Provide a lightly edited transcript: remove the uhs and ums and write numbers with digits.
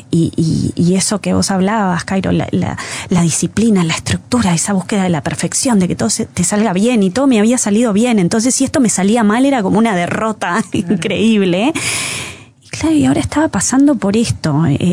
Y eso que vos hablabas, Cairo, la disciplina, la estructura, esa búsqueda de la perfección, de que todo te salga bien, y todo me había salido bien. Entonces, si esto me salía mal, era como una derrota increíble. Y claro, y ahora estaba pasando por esto.